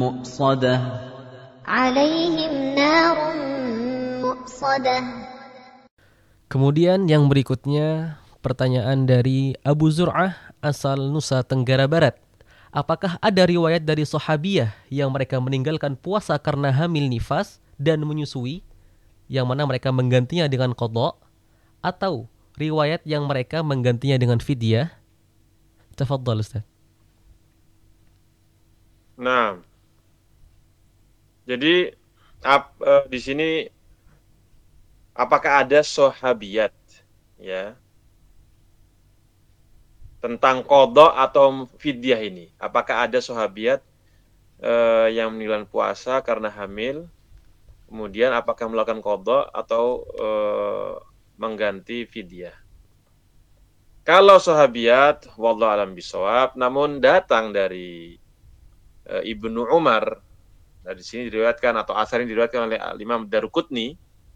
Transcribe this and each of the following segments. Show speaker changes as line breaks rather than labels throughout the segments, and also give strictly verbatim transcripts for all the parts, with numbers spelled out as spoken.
مؤصدة
عليهم نار مؤصدة.
Kemudian yang berikutnya pertanyaan dari Abu Zur'ah asal Nusa Tenggara Barat. Apakah ada riwayat dari sahabiyah yang mereka meninggalkan puasa karena hamil nifas dan menyusui, yang mana mereka menggantinya dengan qadha, atau riwayat yang mereka menggantinya dengan fidyah? Tafadhal Ustaz.
Nah, jadi ap, uh, di sini apakah ada sahabiyat ya tentang qadha atau fidyah ini? Apakah ada sahabiyat uh, yang meninggalkan puasa karena hamil, kemudian apakah melakukan qadha atau uh, mengganti fidyah? Kalau sahabiyat, wallahu alam bisawab, namun datang dari uh, Ibnu Umar, dari sini diriwayatkan atau asar ini diriwayatkan oleh Imam Daruqutni,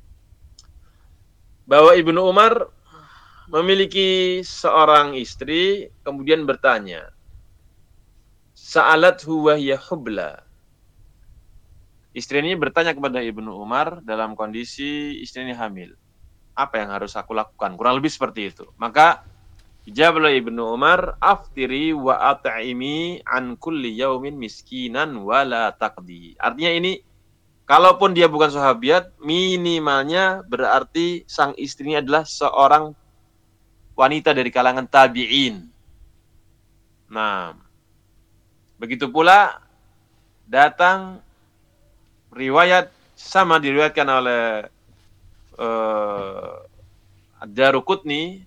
bahwa Ibnu Umar memiliki seorang istri, kemudian bertanya, Sa'alathu wa hiya hubla. Istri ini bertanya kepada Ibnu Umar dalam kondisi istri ini hamil. Apa yang harus aku lakukan? Kurang lebih seperti itu. Maka jawab Ibnu Umar, aftiri wa at'imi an kulli yaumin miskinan wala taqdi. Artinya ini, kalaupun dia bukan sahabiat, minimalnya berarti sang istri ini adalah seorang wanita dari kalangan tabi'in. Nah, begitu pula datang riwayat sama diriwayatkan oleh uh, Ad-Daruqutni,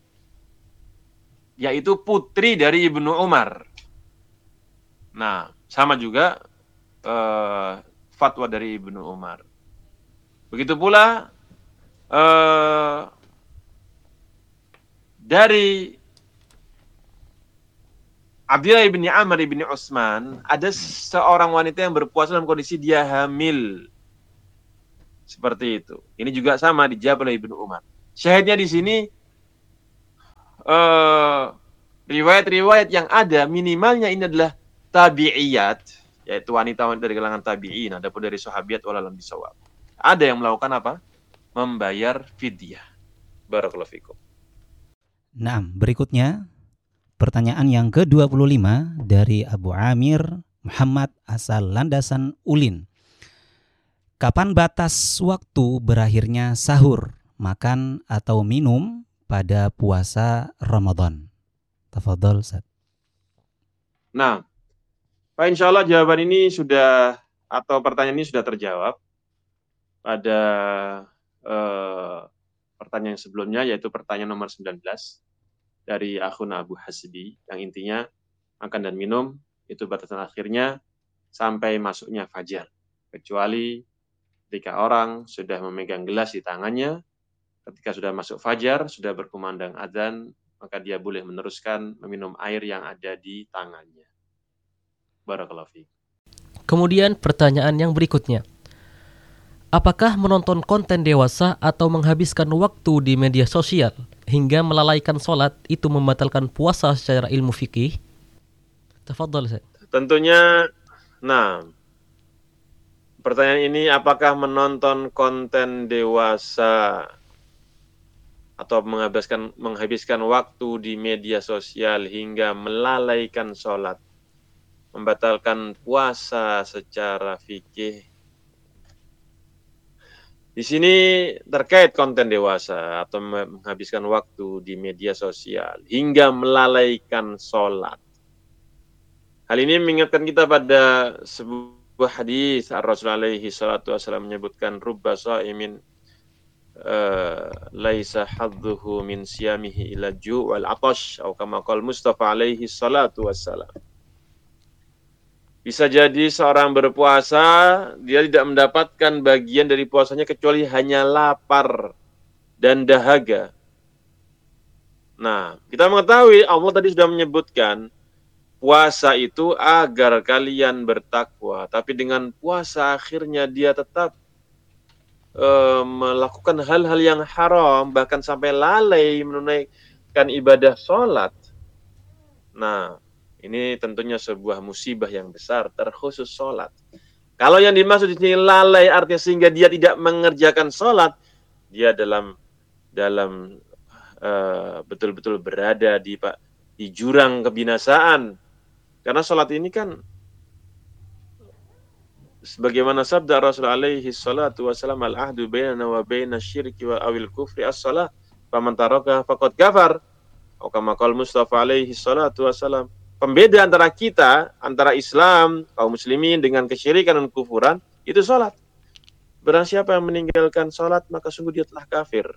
yaitu putri dari Ibnu Umar. Nah, sama juga uh, fatwa dari Ibnu Umar. Begitu pula uh, dari Abdullah bin Amr bin Utsman, ada seorang wanita yang berpuasa dalam kondisi dia hamil. Seperti itu. Ini juga sama dijawab oleh Ibnu Umar. Syahidnya di sini uh, riwayat-riwayat yang ada minimalnya ini adalah tabi'iyat, yaitu wanita-wanita dari kalangan tabi'in, adapun dari sahabiat walalam bisawab. Ada yang melakukan apa? Membayar fidyah. Barakallahu fikum.
Nah, berikutnya pertanyaan yang ke dua puluh lima dari Abu Amir Muhammad asal Landasan Ulin. Kapan batas waktu berakhirnya sahur, makan atau minum pada puasa Ramadan? Tafadhol Ustaz.
Nah, Pak, insya Allah jawaban ini sudah, atau pertanyaan ini sudah terjawab pada eh, pertanyaan yang sebelumnya, yaitu pertanyaan nomor sembilan belas dari akun Abu Hasbi, yang intinya makan dan minum itu batasan akhirnya sampai masuknya fajar, kecuali ketika orang sudah memegang gelas di tangannya, ketika sudah masuk fajar, sudah berkumandang adzan, maka dia boleh meneruskan meminum air yang ada di tangannya. Barakallahu fiik.
Kemudian pertanyaan yang berikutnya. Apakah menonton konten dewasa atau menghabiskan waktu di media sosial hingga melalaikan sholat itu membatalkan puasa secara ilmu fikih? Tafadhal Ustaz.
Tentunya, nah, pertanyaan ini, apakah menonton konten dewasa atau menghabiskan menghabiskan waktu di media sosial hingga melalaikan sholat membatalkan puasa secara fikih? Di sini terkait konten dewasa atau menghabiskan waktu di media sosial hingga melalaikan sholat. Hal ini mengingatkan kita pada sebuah hadis Rasulullah alaihi salatu wasallam menyebutkan rubba sha'imin uh, laisa hadduhu min siyamihi ila ju' wal atash atau kama qala Mustafa alaihi salatu wasallam. Bisa jadi seorang berpuasa, dia tidak mendapatkan bagian dari puasanya kecuali hanya lapar dan dahaga. Nah, kita mengetahui Allah tadi sudah menyebutkan puasa itu agar kalian bertakwa. Tapi dengan puasa akhirnya dia tetap uh, melakukan hal-hal yang haram, bahkan sampai lalai menunaikan ibadah sholat. Nah, Ini tentunya sebuah musibah yang besar, terkhusus sholat. Kalau yang dimaksud di sini lalai artinya sehingga dia tidak mengerjakan sholat, dia dalam dalam uh, betul-betul berada di pak di jurang kebinasaan. Karena sholat ini kan sebagaimana sabda Rasul alaihi salatu wasallam, al-ahdu bainana wa baina syirki wa awil kufri as-salah, faman taraka faqad kafar. Atau kama qala Mustafa alaihi salatu wasallam, pembeda antara kita, antara Islam, kaum muslimin dengan kesyirikan dan kufuran, itu salat. Barang siapa yang meninggalkan salat, maka sungguh dia telah kafir.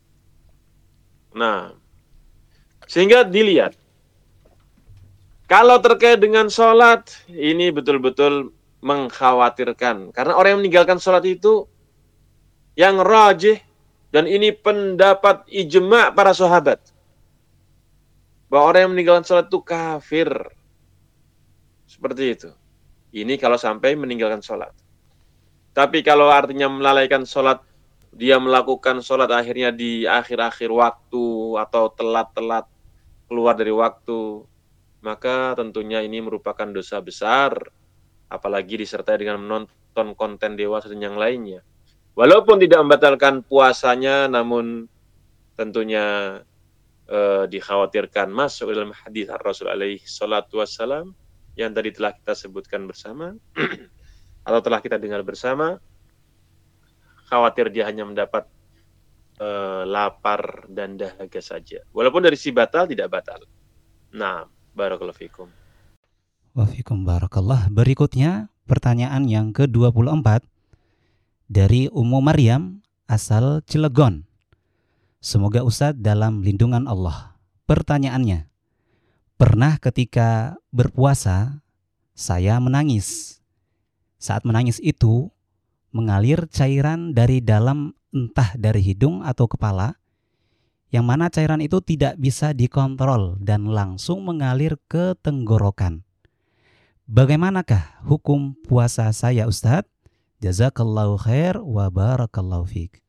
Nah, sehingga dilihat kalau terkait dengan salat, ini betul-betul mengkhawatirkan. Karena orang yang meninggalkan sholat itu yang rajih, dan ini pendapat ijma' para sahabat, bahwa orang yang meninggalkan sholat itu kafir. Seperti itu. Ini kalau sampai meninggalkan sholat. Tapi kalau artinya melalaikan sholat, dia melakukan sholat akhirnya di akhir-akhir waktu atau telat-telat keluar dari waktu, maka tentunya ini merupakan dosa besar, apalagi disertai dengan menonton konten dewasa dan yang lainnya. Walaupun tidak membatalkan puasanya, namun tentunya eh, dikhawatirkan masuk dalam hadis Rasul alaihi salatu wassalam yang tadi telah kita sebutkan bersama atau telah kita dengar bersama. Khawatir dia hanya mendapat eh, lapar dan dahaga saja. Walaupun dari si batal tidak batal. Nah, barakallahu fikum.
Wafikum barakallah. Berikutnya pertanyaan yang ke dua puluh empat dari Ummu Maryam asal Cilegon. Semoga Ustadz dalam lindungan Allah. Pertanyaannya, pernah ketika berpuasa saya menangis. Saat menangis itu mengalir cairan dari dalam, entah dari hidung atau kepala, yang mana cairan itu tidak bisa dikontrol dan langsung mengalir ke tenggorokan. Bagaimanakah hukum puasa saya, Ustadz? Jazakallahu khair wa barakallahu fiik.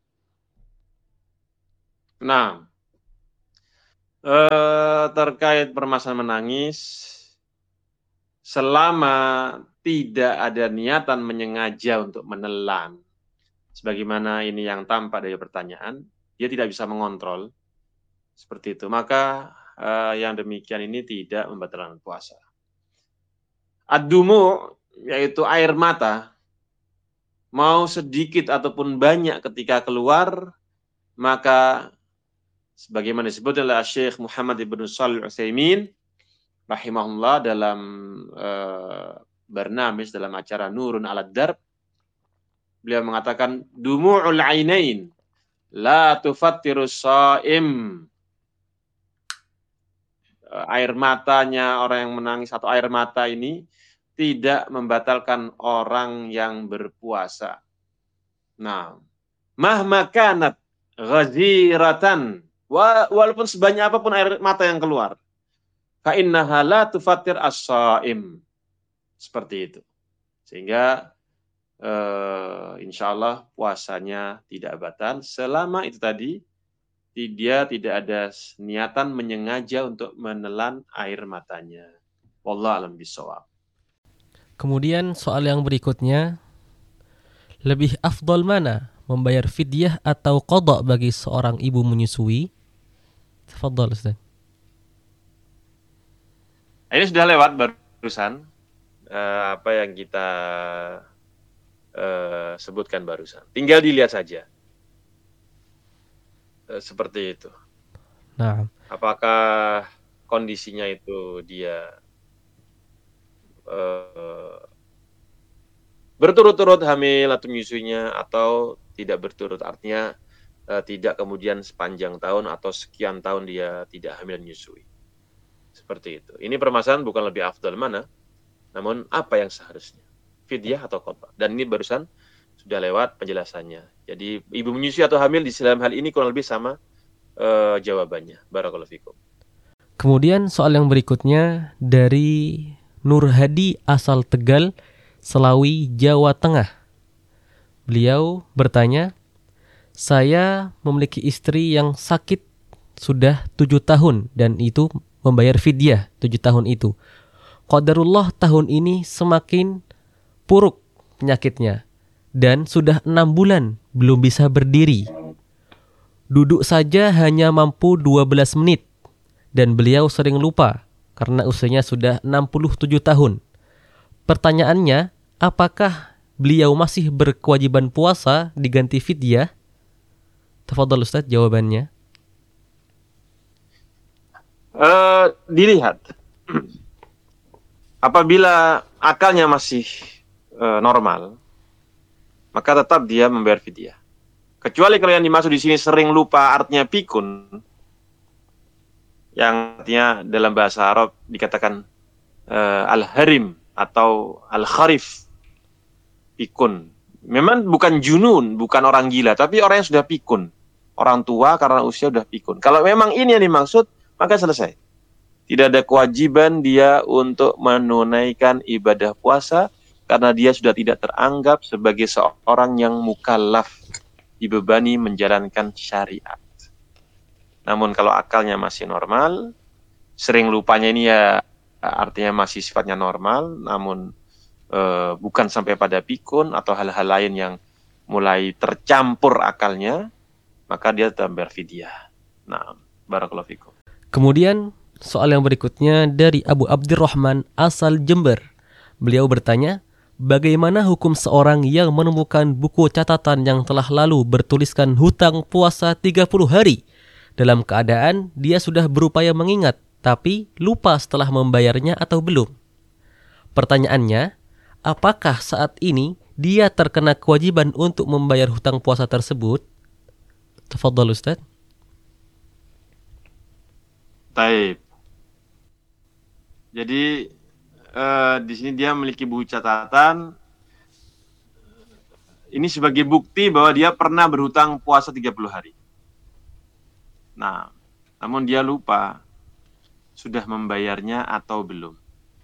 Nah, eh, terkait permasalahan menangis, selama tidak ada niatan menyengaja untuk menelan, sebagaimana ini yang tampak dari pertanyaan, dia tidak bisa mengontrol, seperti itu, maka eh, yang demikian ini tidak membatalkan puasa. Ad-dumu, yaitu air mata, mau sedikit ataupun banyak ketika keluar, maka sebagaimana disebut oleh Syekh Muhammad ibn Shalih Al-Utsaimin rahimahullah dalam uh, barnamis, dalam acara Nurun 'alad Darb, beliau mengatakan dumu'ul ainain la tufattirus shaim. Air matanya orang yang menangis atau air mata ini tidak membatalkan orang yang berpuasa. Nah, mahma kanat ghaziratan, walaupun sebanyak apapun air mata yang keluar, fa innaha la tufattir as-shaim. Seperti itu. Sehingga eh, insyaallah puasanya tidak batal selama itu tadi dia tidak ada niatan menyengaja untuk menelan air matanya. Wallahu a'lam bishawab.
Kemudian soal yang berikutnya, lebih afdal mana, membayar fidyah atau qadha bagi seorang ibu menyusui? Tafadhal Ustaz.
Ini sudah lewat barusan uh, apa yang kita uh, sebutkan barusan. Tinggal dilihat saja. Uh, seperti itu.
Nah,
apakah kondisinya itu dia Uh, berturut-turut hamil atau menyusuinya, atau tidak berturut, artinya uh, tidak kemudian sepanjang tahun atau sekian tahun dia tidak hamil menyusui. Seperti itu. Ini permasalahan bukan lebih afdal mana, namun apa yang seharusnya, fidyah atau qadha. Dan ini barusan sudah lewat penjelasannya. Jadi ibu menyusui atau hamil di dalam hal ini kurang lebih sama uh, jawabannya. Barakallahu fikum.
Kemudian soal yang berikutnya dari Nur Hadi asal Tegal, Selawi, Jawa Tengah. Beliau bertanya, saya memiliki istri yang sakit sudah tujuh tahun dan itu membayar fidyah tujuh tahun itu. qadarullah tahun ini semakin puruk penyakitnya dan sudah enam bulan belum bisa berdiri. Duduk saja hanya mampu dua belas menit dan beliau sering lupa karena usianya sudah enam puluh tujuh tahun. Pertanyaannya, apakah beliau masih berkewajiban puasa diganti fidyah? Tafadhal Ustaz jawabannya.
Uh, dilihat apabila akalnya masih uh, normal, maka tetap dia membayar fidyah. Kecuali kalau yang dimaksud di sini sering lupa, artinya pikun, yang artinya dalam bahasa Arab dikatakan uh, al-harim atau al-kharif, pikun. Memang bukan junun, bukan orang gila, tapi orang yang sudah pikun, orang tua karena usia sudah pikun. Kalau memang ini yang dimaksud, maka selesai. Tidak ada kewajiban dia untuk menunaikan ibadah puasa karena dia sudah tidak teranggap sebagai seorang yang mukallaf, dibebani menjalankan syariat. Namun kalau akalnya masih normal, sering lupanya ini ya artinya masih sifatnya normal, namun eh, bukan sampai pada pikun atau hal-hal lain yang mulai tercampur akalnya, maka dia tetap berfidyah. Nah, barakallahu fikum.
Kemudian soal yang berikutnya dari Abu Abdurrahman asal Jember. Beliau bertanya, bagaimana hukum seorang yang menemukan buku catatan yang telah lalu bertuliskan hutang puasa tiga puluh hari dalam keadaan dia sudah berupaya mengingat tapi lupa setelah membayarnya atau belum? Pertanyaannya, apakah saat ini dia terkena kewajiban untuk membayar hutang puasa tersebut? Tafadhal Ustaz.
Taib. Jadi uh, di sini dia memiliki buku catatan. Ini sebagai bukti bahwa dia pernah berhutang puasa tiga puluh hari. Nah, namun dia lupa sudah membayarnya atau belum.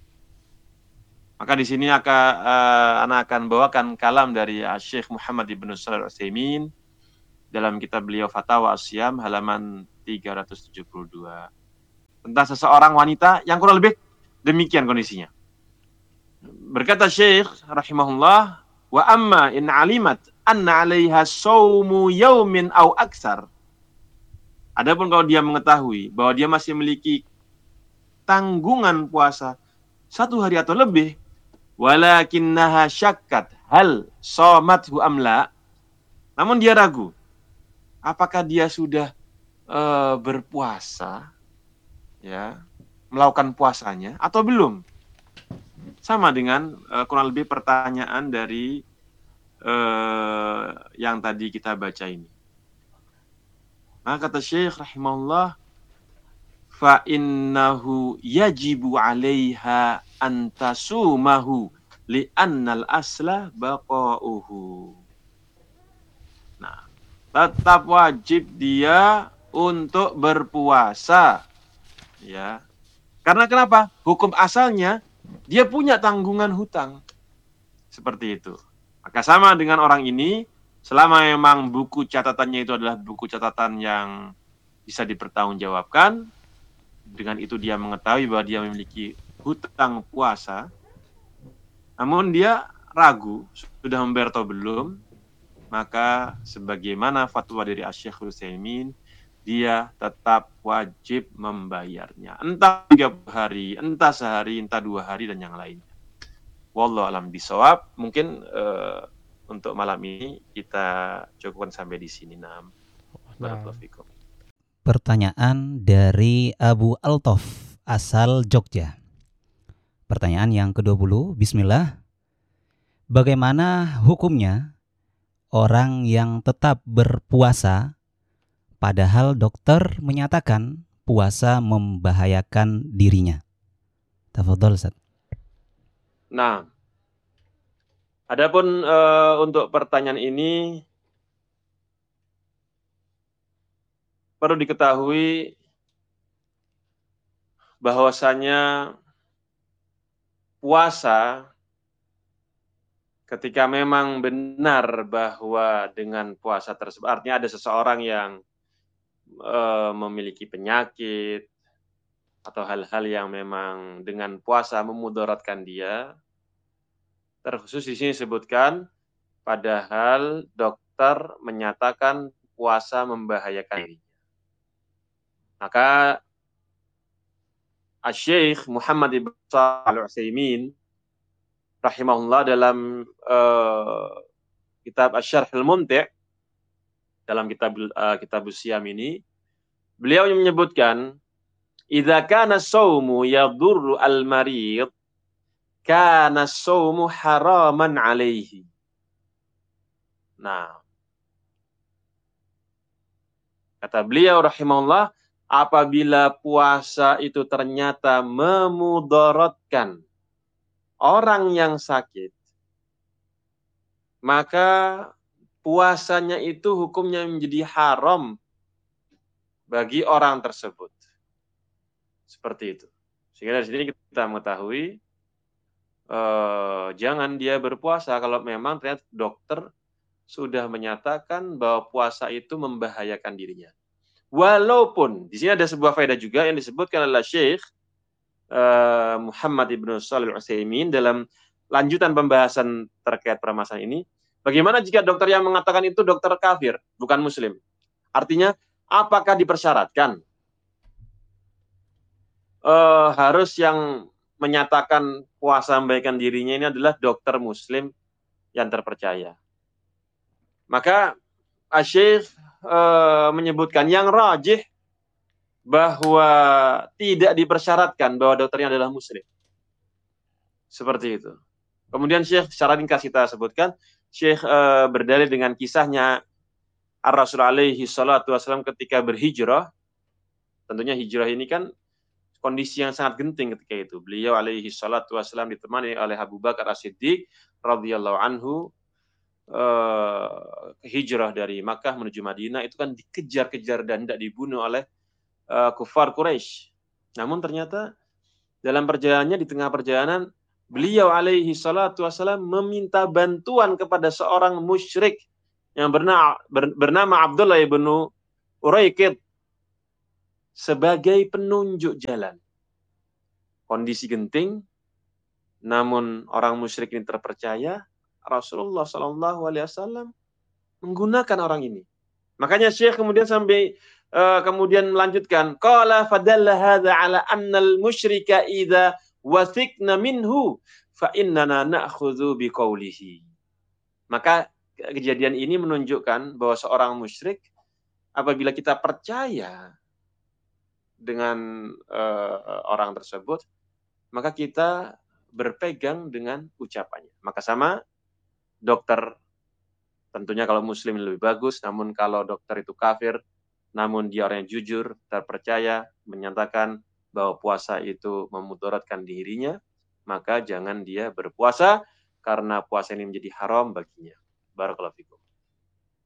Maka di sini akan uh, anak akan bawakan kalam dari Syekh Muhammad ibn Shalih Al-Utsaimin dalam kitab beliau Fatawa As-Siyam halaman tiga ratus tujuh puluh dua. Tentang seseorang wanita yang kurang lebih demikian kondisinya. Berkata Syekh rahimahullah, wa amma in alimat anna 'alaiha shaumu yaumin aw aksar. Adapun kalau dia mengetahui bahwa dia masih memiliki tanggungan puasa satu hari atau lebih, walakinnaha syakkat hal shamathu amla. Namun dia ragu apakah dia sudah uh, berpuasa, ya, melakukan puasanya atau belum. Sama dengan uh, kurang lebih pertanyaan dari uh, yang tadi kita baca ini. Maka kata Syekh rahimahullah, fa innahu yajibu 'alaiha an tasumahu li'annal asla baqa'uhu. Nah, tetap wajib dia untuk berpuasa. Ya. Karena kenapa? Hukum asalnya dia punya tanggungan hutang. Seperti itu. Maka sama dengan orang ini, selama memang buku catatannya itu adalah buku catatan yang bisa dipertanggungjawabkan, dengan itu dia mengetahui bahwa dia memiliki hutang puasa, namun dia ragu sudah membayar atau belum, maka sebagaimana fatwa dari Asy-Syaikh Utsaimin, dia tetap wajib membayarnya. Entah tiga hari, entah sehari, entah dua hari, dan yang lainnya. Wallahu a'lam bishawab. Mungkin uh, untuk malam ini kita cukupkan sampai di sini. Naam. Barakallahu fikum.
Pertanyaan dari Abu Altof asal Jogja. Pertanyaan yang kedua puluh, bismillah. Bagaimana hukumnya orang yang tetap berpuasa padahal dokter menyatakan puasa membahayakan dirinya? Tafadhol Ustaz.
Nah, adapun uh, untuk pertanyaan ini perlu diketahui bahwasanya puasa ketika memang benar bahwa dengan puasa tersebut, artinya ada seseorang yang e, memiliki penyakit atau hal-hal yang memang dengan puasa memudaratkan dia, terkhusus di sini disebutkan padahal dokter menyatakan puasa membahayakan dirinya. Maka Asy-Syaikh Muhammad ibn Shalih Al-Utsaimin rahimahullah dalam uh, kitab Asy-Syarh Al-Mumti' dalam kitab uh, kitab Siyam ini, beliau menyebutkan idza kana as-saumu yadurru al-marid kana as-saumu haraman alaihi. Nah, kata beliau rahimahullah, apabila puasa itu ternyata memudaratkan orang yang sakit, maka puasanya itu hukumnya menjadi haram bagi orang tersebut. Seperti itu. Sehingga dari sini kita mengetahui eh, jangan dia berpuasa kalau memang ternyata dokter sudah menyatakan bahwa puasa itu membahayakan dirinya. Walaupun di sini ada sebuah faedah juga yang disebutkan oleh Syekh uh, Muhammad ibn Shalih Al-Utsaimin dalam lanjutan pembahasan terkait permasalahan ini. Bagaimana jika dokter yang mengatakan itu dokter kafir, bukan muslim? Artinya, apakah dipersyaratkan uh, harus yang menyatakan puasa membahayakan dirinya ini adalah dokter muslim yang terpercaya? Maka Asy-Syaikh uh, menyebutkan yang rajih bahwa tidak dipersyaratkan bahwa dokternya adalah muslim. Seperti itu. Kemudian Syekh secara ringkas kita sebutkan, Syekh uh, berdalil dengan kisahnya Ar-Rasul alaihi salatu wassalam ketika berhijrah. Tentunya hijrah ini kan kondisi yang sangat genting ketika itu. Beliau alaihi salatu wassalam ditemani oleh Abu Bakar As-Siddiq radhiyallahu anhu. Uh, hijrah dari Makkah menuju Madinah itu kan dikejar-kejar dan tidak dibunuh oleh uh, kufar Quraisy. Namun ternyata dalam perjalanannya, di tengah perjalanan, beliau alaihi salatu wassalam meminta bantuan kepada seorang musyrik yang bernama, bernama Abdullah ibn Uraiqid sebagai penunjuk jalan. Kondisi genting, namun orang musyrik ini terpercaya. Rasulullah Shallallahu Alaihi Wasallam menggunakan orang ini. Makanya Syekh kemudian sampai uh, kemudian melanjutkan, qala fadalla hadza ala anna al-musyrika idza wathiqna minhu fa innana na'khudhu biqaulihi. Maka kejadian ini menunjukkan bahwa seorang musyrik apabila kita percaya dengan uh, orang tersebut, maka kita berpegang dengan ucapannya. Maka sama dokter, tentunya kalau muslim lebih bagus, namun kalau dokter itu kafir, namun dia orang yang jujur, terpercaya, menyatakan bahwa puasa itu memudaratkan dirinya, maka jangan dia berpuasa, karena puasa ini menjadi haram baginya. Barakallahu fikum.